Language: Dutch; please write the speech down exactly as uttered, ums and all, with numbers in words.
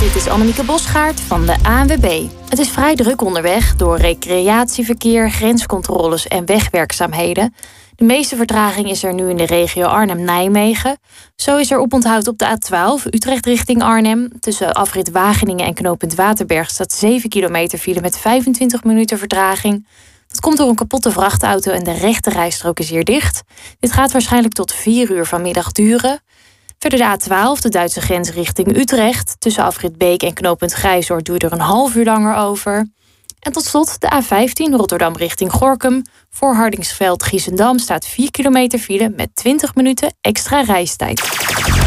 dit is Annemieke Bosgaard van de A N W B. Het is vrij druk onderweg door recreatieverkeer, grenscontroles en wegwerkzaamheden. De meeste vertraging is er nu in de regio Arnhem-Nijmegen. Zo is er oponthoud op de A twaalf, Utrecht richting Arnhem. Tussen afrit Wageningen en knooppunt Waterberg staat zeven kilometer file met vijfentwintig minuten vertraging. Dat komt door een kapotte vrachtauto en de rechte rijstrook is hier dicht. Dit gaat waarschijnlijk tot vier uur vanmiddag duren. Verder de A twaalf, de Duitse grens richting Utrecht. Tussen afrit Beek en knooppunt Grijzoord duurt er een half uur langer over. En tot slot de A vijftien, Rotterdam richting Gorinchem. Voor Hardingsveld-Giessendam staat vier kilometer file met twintig minuten extra reistijd.